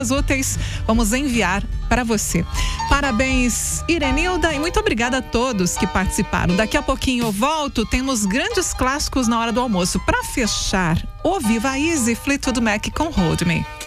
úteis, vamos enviar para você. Parabéns, Irenilda, e muito obrigada a todos que participaram. Daqui a pouquinho eu volto, temos grandes clássicos na hora do almoço. Para fechar, o Viva Easy, Fleetwood Mac com Hold Me.